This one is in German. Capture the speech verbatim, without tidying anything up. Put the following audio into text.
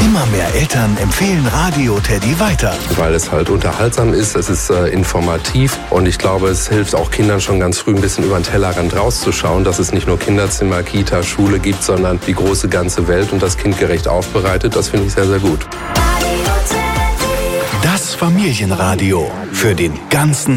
Immer mehr Eltern empfehlen Radio Teddy weiter. Weil es halt unterhaltsam ist, es ist äh, informativ und ich glaube, es hilft auch Kindern schon ganz früh ein bisschen über den Tellerrand rauszuschauen, dass es nicht nur Kinderzimmer, Kita, Schule gibt, sondern die große ganze Welt und das kindgerecht aufbereitet. Das finde ich sehr, sehr gut. Das Familienradio für den ganzen